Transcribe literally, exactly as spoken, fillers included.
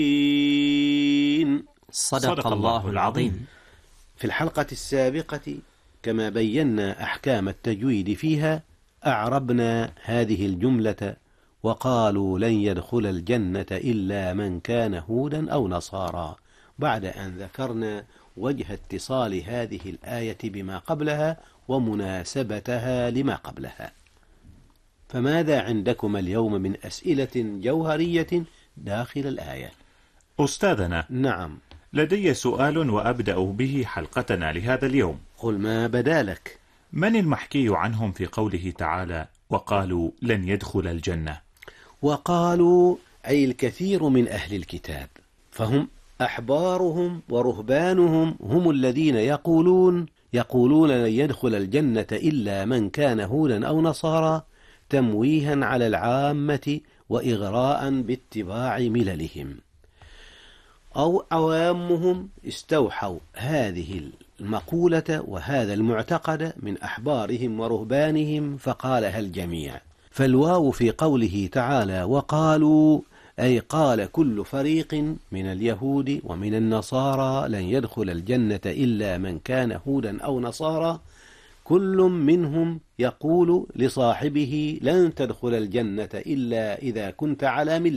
صدق, صدق الله العظيم. في الحلقة السابقة كما بينا أحكام التجويد فيها أعربنا هذه الجملة: وقالوا لن يدخل الجنة إلا من كان هودا أو نصارى، بعد أن ذكرنا وجه اتصال هذه الآية بما قبلها ومناسبتها لما قبلها. فماذا عندكم اليوم من أسئلة جوهرية داخل الآية؟ أستاذنا، نعم، لدي سؤال وأبدأ به حلقتنا لهذا اليوم. قل ما بدا لك. من المحكي عنهم في قوله تعالى وقالوا لن يدخل الجنة؟ وقالوا أي الكثير من أهل الكتاب، فهم أحبارهم ورهبانهم هم الذين يقولون يقولون لن يدخل الجنة إلا من كان هودا أو نصارى، تمويها على العامة وإغراء باتباع مللهم. أو عوامهم استوحوا هذه المقولة وهذا المعتقد من أحبارهم ورهبانهم فقالها الجميع. فالواو في قوله تعالى وقالوا أي قال كل فريق من اليهود ومن النصارى لن يدخل الجنة إلا من كان هودا أو نصارى، كل منهم يقول لصاحبه لن تدخل الجنة إلا إذا كنت على ملة